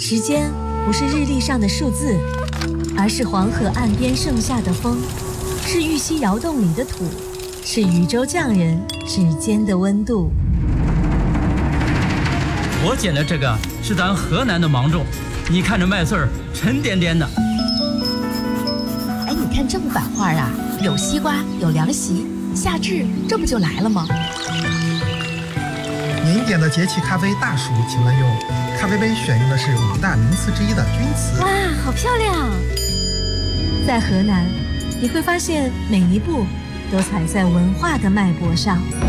时间不是日历上的数字，而是黄河岸边盛夏的风，是玉溪窑洞里的土，是渝州匠人指尖的温度。 我捡的这个是咱河南的芒种，你看这麦穗儿沉甸甸的。 哎，你看这幅版画啊，有西瓜，有凉席，夏至这不就来了吗？ 您点的节气咖啡大暑，请问用咖啡杯选用的是5大名词之一的钧瓷。 哇，好漂亮！在河南，你会发现每一步都踩在文化的脉搏上。